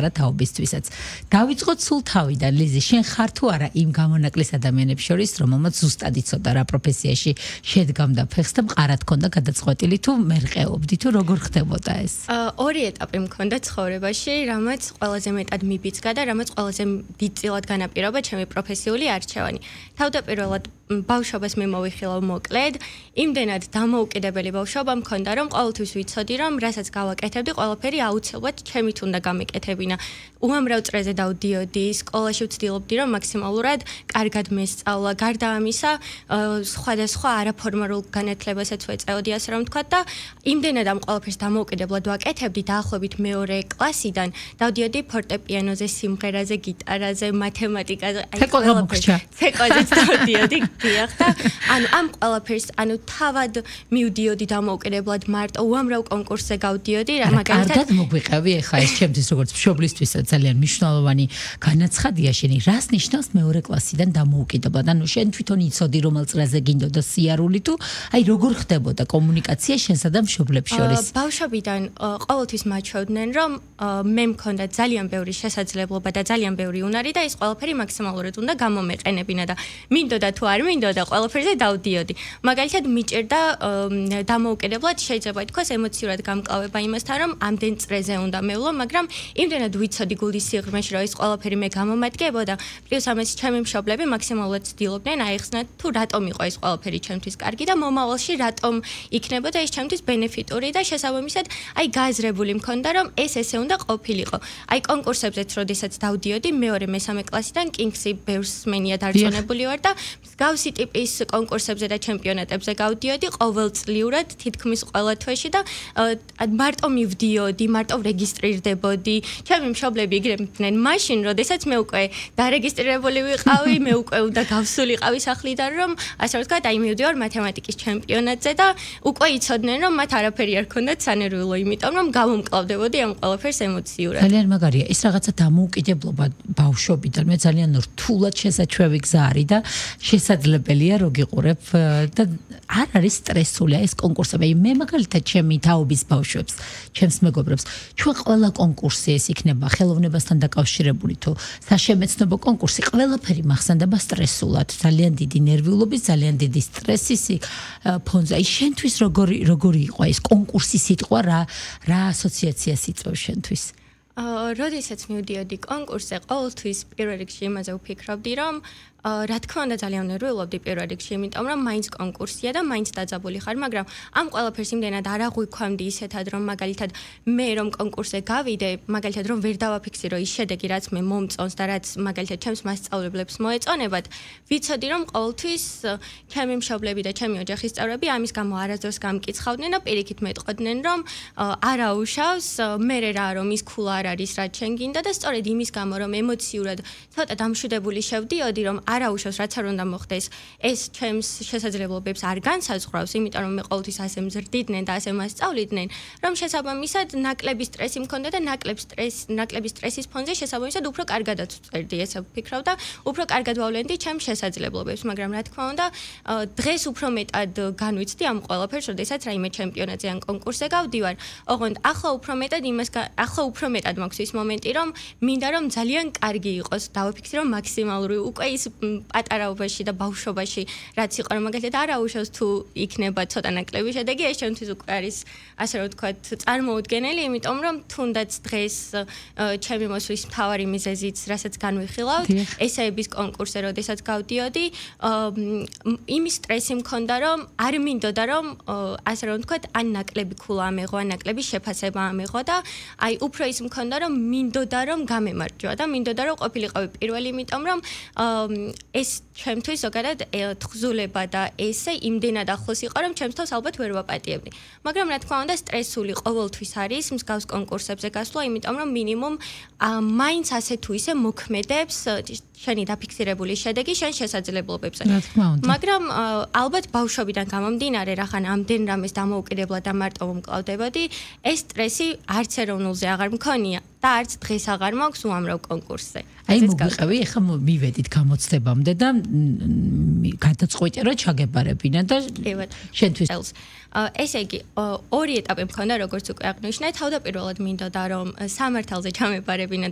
პატარა თაობისთვისაც. დავიწყოთ სულ თავიდან, ლიზი, შენ ხარ თუ არა იმ გამონაკლის ადამიანებს შორის, რომელმაც ზუსტად იცოდა რა პროფესიაში შედგამდა ფეხს და მყარად ქონდა გადაწყვეტილი თუ მერყეობდი თუ როგორ ხდებოდა ეს? ორი ეტაპი მქონდა ცხოვრებაში, რამაც ყველაზე მეტად მიბიძგა და რამაც ყველაზე დიდწილად განაპირობა ჩემი პროფესიული არჩევანი. თავდაპირველად ბავშვობას მე მოვიხილავ მოკლედ, იმდენად დამოუკიდებელი ბავშვობა მქონდა, რომ ყოველთვის ვიცოდი, რომ რასაც გავაკეთებდი, ყველაფერი აუცილებლად ჩემით უნდა გამეკეთებინა. უამრავ წრეზე დავდიოდი, სკოლაში ვცდილობდი, რომ მაქსიმალურად კარგად მესწავლა. გარდა ამისა, სხვადასხვა არაფორმალურ განათლებასაც ვეწეოდი, ასე რომ ვთქვათ და იმდენად ამ ყველაფერს დამოუკიდებლად ვაკეთებდი, დაახლოებით მეორე კლასიდან დავდიოდი ფორტეპიანოზე, სიმღერაზე, გიტარაზე, მათემატიკაზე, ცეკვაზეც დავდიოდი, დიახ და ამ ყველაფერს, თავად მივდიოდი დამოუკიდებლად მარტო, უამრავ კონკურსზე გავდიოდი, მაგალითად. კარგად მოგვიყევი ახლა ეს ჩემთვის როგორც მშობლისთვისაც ძალიან მნიშვნელოვანი განაცხადია შენი. რას ნიშნავს მეორე კლასიდან დამოუკიდებლად? ანუ შენ თვითონ იცოდი რომელ წრეზე გინდოდა სიარული თუ აი როგორ ხდებოდა კომუნიკაცია შენსა და მშობლებს შორის? ბავშვობიდან ყოველთვის მაჩვევდნენ, რომ მე მქონდა ძალიან ბევრი შესაძლებლობა და ძალიან ბევრი უნარი და ეს ყველაფერი მაქსიმალურად უნდა გამომეყენებინა და მინდოდა თუ არ მინდოდა ყველაფერზე დავდიოდი. მაგალითად მიჭირდა დამოუკიდებლად შეიძლება ითქვას ემოციურად გამკლავება იმასთან, რომ ამდენ წრეზე უნდა მევლო, მაგრამ იმდენად ვიცოდი გულის სიღრმეში, რომ ეს ყველაფერი მე გამომადგებოდა. პლუს ამას ჩემი მშობლები მაქსიმალურად ცდილობდნენ აეხსნათ თუ რატომ იყო ეს ყველაფერი ჩემთვის კარგი და მომავალში რატომ იქნებოდა ეს ჩემთვის ბენეფიტური და შესაბამისად აი გააზრებული მქონდა, რომ ესე უნდა ყოფილიყო. აი კონკურსებზეც როდესაც დავდიოდი მეორე მესამე კლასიდან კინგსი ბევრსმენია დარწმუნებული ვარ და მსგავსი ტიპის კონკურსებზე და ჩემპიონატებზე გავდიოდი ყოველწლიურად თითქმის ყველა თვეში და მარტო მივდიოდი, მარტო რეგისტრირდებოდი. ჩემი მშობლები იგრებდნენ მაშინ, როდესაც მე უკვე დარეგისტრირებული ვიყავი, მე უკვე უნდა გავსულიყავი სახლიდან, რომ ასე ვთქვათ, აი მივდივარ მათემატიკის ჩემპიონატზე და უკვე იცოდნენ, რომ მათ არაფერი არ ქონდათ სანერვიულო, იმიტომ რომ გავუმკლავდებოდი ამ ყველაფერს ემოციურად. ძალიან მაგარია, ეს რაღაცა დამოუკიდებლობა ბავშვობიდან მე ძალიან რთულად შესაჩვევი გზა არის და შესაძლებელია რო გიყურებ და არ არის სტრესული ეს კონკურსები. მე მაგალითად ჩემი თაობის ბავშვებს, ჩემს მეგობრებს, ჩვენ ყველა კონკურსი ეს იქნება ხელოვნებასთან დაკავშირებული თუ საშემეცნებო კონკურსი, ყველაფერი მახსენდება სტრესულად, ძალიან დიდი ნერვიულობის, ძალიან დიდი სტრესის ფონზე. აი შენთვის როგორი იყო ეს კონკურსი სიტყვა, რა ასოციაციას იწვევს შენთვის? როდესაც მივდიოდი კონკურსზე, ყოველთვის პირველ რიგში იმაზე ვფიქრობდი, რომ რა თქმა უნდა ძალიან ნერვიულობდი პირველ რიგში, იმიტომ რომ მაინც კონკურსია და მაინც დაძაბული ხარ, მაგრამ ამ ყველაფერს იმდენად არ აღვიქვამდი ისეთად, რომ მაგალითად მე რომ კონკურსზე გავიდე, მაგალითად რომ ვერ დავაფიქსირო ის შედეგი, რაც მე მომწონს და რაც მაგალითად ჩემს მასწავლებლებს მოეწონებათ, ვიცოდი რომ ყოველთვის ჩემი მშობლები და ჩემი ოჯახის წევრები ამის გამო არასდროს გამკიცხავდნენ და პირიქით მეტყოდნენ, რომ არაუშავს, მე რა რომ ის ქულა არ არის რაც შენ გინდა და სწორედ იმის გამო რომ ემოციურად ცოტა დამშვიდებული შევდიოდი, რომ არაუშავს რაც არ უნდა მოხდეს, ეს ჩემს შესაძლებლობებს არ განსაზღვრავს, იმიტომ რომ მე ყოველთვის ასე მზრდიდნენ და ასე მასწავლიდნენ, რომ შესაბამისად ნაკლები სტრესი მქონდა და ნაკლები სტრესის ფონზე შესაბამისად უფრო კარგადაც ვწერდი, ესე ვფიქრობ და უფრო კარგად ვავლენდი ჩემს შესაძლებლობებს, მაგრამ რა თქმა უნდა, დღეს უფრო მეტად განვიცდი ამ ყველაფერს, როდესაც რაიმე ჩემპიონატზე ან კონკურსზე გავდივარ. ოღონდ ახლა უფრო მეტად მაქვს ის მომენტი, რომ მინდა რომ ძალიან კარგი იყოს, დავაფიქსირო მაქსიმალური უკვე ის პატარაობაში და ბავშვობაში რაც იყო რომ მაგალითად არაუშავს თუ იქნება ცოტა ნაკლები შედეგი, ეს ჩემთვის უკვე არის ასე რომ ვთქვათ წარმოუდგენელი, იმიტომ რომ თუნდაც დღეს ჩემი მოსვლის მთავარი მიზეზიც, რასაც განვიხილავთ, ესეების კონკურსზე, როდესაც გავდიოდი, იმის სტრესი მქონდა, რომ არ მინდოდა რომ ასე რომ ვთქვათ, ან ნაკლები ქულა ამეღო, ან ნაკლები შეფასება ამეღო და აი უფრო ის მქონდა, რომ მინდოდა რომ გამემარჯვა და მინდოდა რომ ყოფილიყავი პირველი, იმიტომ რომ ეს ჩემთვის ზოგადად თხზულება და ესე იმდენად ახლოს იყო, რომ ჩემს თავს ალბათ ვერ ვაპატიებდი. მაგრამ რა თქმა უნდა, სტრესული ყოველთვის არის მსგავს კონკურსებზე გასვლა, იმიტომ რომ მინიმუმ მაინც ასე თუ ისე მოქმედებს შენი დაფიქსირებული შედეგი შენ შესაძლებლობებზე. მაგრამ ალბათ ბავშვობიდან გამომდინარე, რახან ამდენ რამეს დამოუკიდებლად და მარტო ვმკლავდებოდი, ეს სტრესი არც ეროვნულზე აღარ მქონია და არც დღეს აღარ მაქვს უამრავ კონკურსზე. აი მოგვიყევი, ეხლა მივედით გამოცდებამდე და გადაწყვეტე რომ ჩაგებარებინა და შენთვის ესე იგი, ორი ეტაპი მქონდა, როგორც უკვე აღნიშნე, თავდაპირველად მინდოდა რომ სამართალზე ჩამებარებინა